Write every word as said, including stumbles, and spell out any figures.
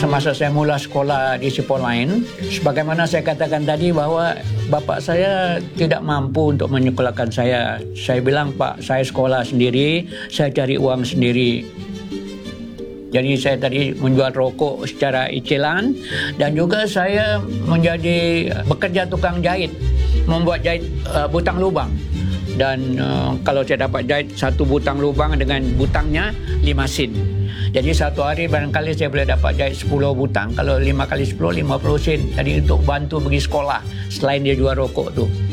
semasa saya mula sekolah di sekolah lain. Sebagaimana saya katakan tadi bahwa bapak saya tidak mampu untuk menyekolahkan saya. Saya bilang, Pak, saya sekolah sendiri, saya cari uang sendiri. Jadi saya tadi menjual rokok secara cicilan dan juga saya menjadi bekerja tukang jahit, membuat jahit uh, butang lubang. Dan uh, kalau saya dapat jahit satu butang lubang dengan butangnya lima sen. Jadi satu hari barangkali saya boleh dapat jahit sepuluh butang. Kalau lima kali sepuluh, lima puluh sen. Jadi untuk bantu pergi sekolah selain dia jual rokok tu.